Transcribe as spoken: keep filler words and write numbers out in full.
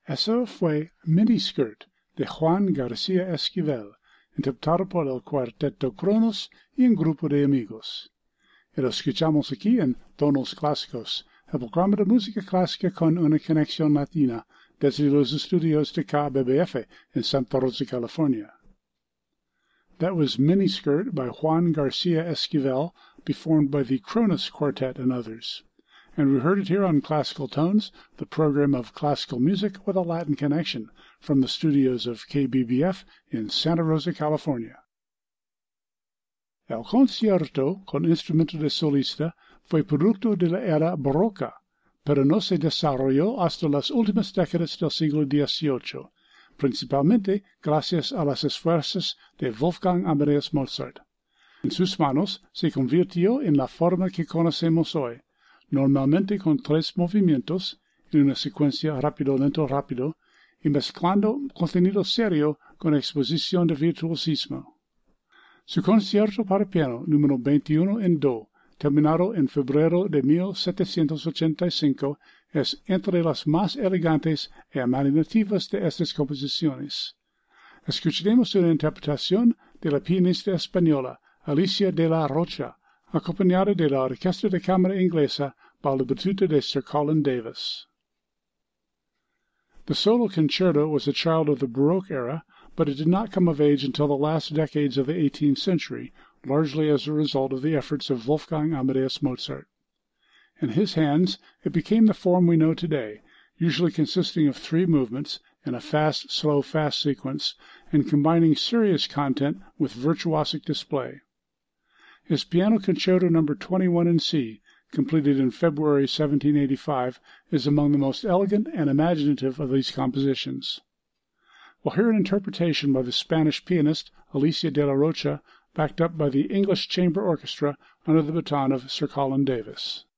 Eso fue Miniskirt de Juan García Esquivel, interpretado por el Cuarteto Cronos y un grupo de amigos. Y lo escuchamos aquí en Tonos Clásicos, el programa de música clásica con una conexión latina desde los estudios de K B B F in Santa Rosa, California. That was Miniskirt by Juan Garcia Esquivel, performed by the Kronos Quartet and others. And we heard it here on Classical Tones, the program of classical music with a Latin connection, from the studios of K B B F in Santa Rosa, California. El concierto con instrumento de solista fue producto de la era barroca, pero no se desarrolló hasta las últimas décadas del siglo dieciocho, principalmente gracias a los esfuerzos de Wolfgang Amadeus Mozart. En sus manos se convirtió en la forma que conocemos hoy, normalmente con tres movimientos, en una secuencia rápido-lento-rápido, y mezclando contenido serio con exposición de virtuosismo. Su concierto para piano número veintiuno en do, terminado en febrero de mil setecientos ochenta y cinco, es entre las más elegantes e imaginativas de estas composiciones. Escucharemos una interpretación de la pianista española Alicia de la Rocha, acompañada de la Orquesta de Cámara Inglesa bajo la batuta de Sir Colin Davis. The solo concerto was a child of the Baroque era, but it did not come of age until the last decades of the eighteenth century, largely as a result of the efforts of Wolfgang Amadeus Mozart. In his hands, it became the form we know today, usually consisting of three movements in a fast, slow, fast sequence, and combining serious content with virtuosic display. His Piano Concerto number twenty-one in C, completed in February seventeen eighty-five, is among the most elegant and imaginative of these compositions. We'll hear an interpretation by the Spanish pianist Alicia de la Rocha, backed up by the English Chamber Orchestra under the baton of Sir Colin Davis.